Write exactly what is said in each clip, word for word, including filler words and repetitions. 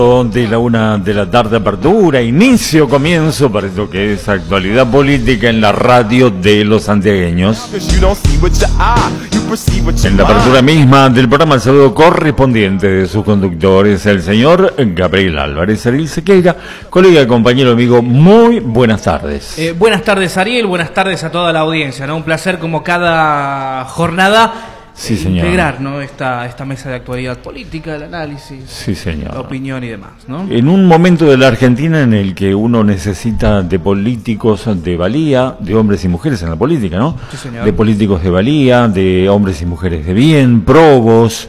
De la una de la tarde, apertura, inicio, comienzo para esto que es actualidad política en la radio de los santiagueños. En la apertura misma del programa, el saludo correspondiente de sus conductores, el señor Gabriel Álvarez Ariel Sequeira, colega, compañero, amigo, muy buenas tardes. Eh, buenas tardes, Ariel, buenas tardes a toda la audiencia, ¿no? Un placer como cada jornada. Sí, señor. Integrar, ¿no? esta, esta mesa de actualidad política, el análisis, sí, señor. La opinión y demás, ¿no? En un momento de la Argentina en el que uno necesita de políticos de valía, de hombres y mujeres en la política, ¿no? Sí, señor. De políticos de valía, de hombres y mujeres de bien, probos,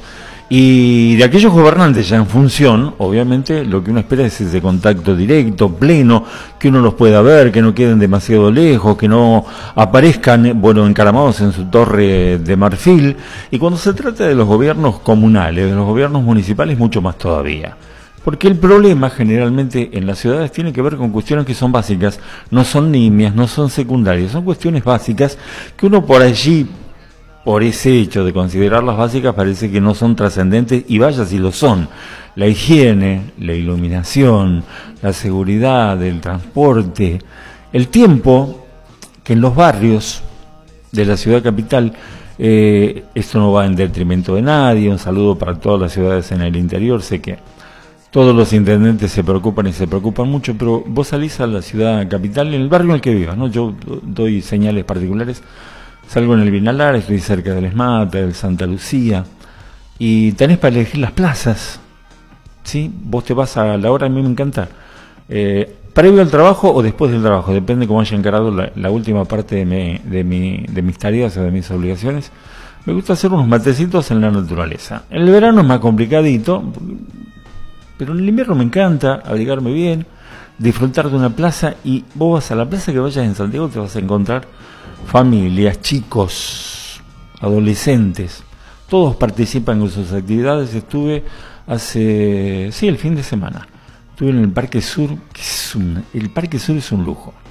y de aquellos gobernantes ya en función. Obviamente lo que uno espera es ese contacto directo, pleno, que uno los pueda ver, que no queden demasiado lejos, que no aparezcan, bueno, encaramados en su torre de marfil. Y cuando se trata de los gobiernos comunales, de los gobiernos municipales, mucho más todavía. Porque el problema generalmente en las ciudades tiene que ver con cuestiones que son básicas, no son nimias, no son secundarias, son cuestiones básicas que uno por allí, por ese hecho de considerarlas básicas, parece que no son trascendentes, y vaya si lo son. La higiene, la iluminación, la seguridad, el transporte, el tiempo, que en los barrios de la ciudad capital, eh, esto no va en detrimento de nadie. Un saludo para todas las ciudades en el interior. Sé que todos los intendentes se preocupan y se preocupan mucho, pero vos salís a la ciudad capital, en el barrio en el que vivas, ¿no? Yo doy señales particulares. Salgo en el Binalar, estoy cerca del Esmata, del Santa Lucía, y tenés para elegir las plazas, ¿sí? Vos te vas a la hora, a mí me encanta, eh, previo al trabajo o después del trabajo, depende cómo haya encarado la, la última parte de, mi, de, mi, de mis tareas o de mis obligaciones. Me gusta hacer unos matecitos en la naturaleza. En el verano es más complicadito, pero en el invierno me encanta abrigarme bien, disfrutar de una plaza. Y vos vas a la plaza que vayas en Santiago, te vas a encontrar familias, chicos, adolescentes, todos participan en sus actividades. Estuve hace, sí, el fin de semana, estuve en el Parque Sur, que es un, el Parque Sur es un lujo.